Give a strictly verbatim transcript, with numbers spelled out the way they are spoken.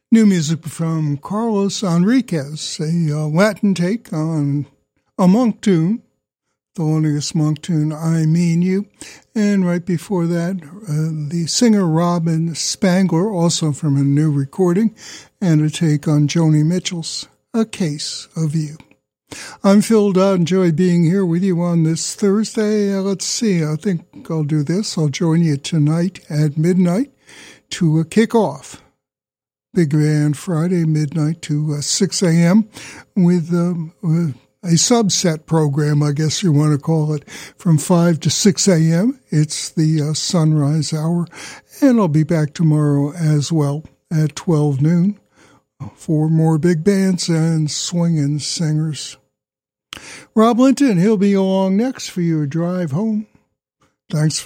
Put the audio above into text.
New music from Carlos Enriquez, a uh, Latin take on a monk tune, Thelonious Monk tune, I Mean You. And right before that, uh, the singer Robin Spangler, also from a new recording, and a take on Joni Mitchell's A Case of You. I'm Phil Dodd. Enjoy being here with you on this Thursday. Uh, let's see, I think I'll do this. I'll join you tonight at midnight to uh, kick off Big Band Friday, midnight to uh, six a.m. with um, uh, a subset program, I guess you want to call it, from five to six a.m. It's the uh, sunrise hour, and I'll be back tomorrow as well at twelve noon for more big bands and swinging singers. Rob Linton, he'll be along next for your drive home. Thanks for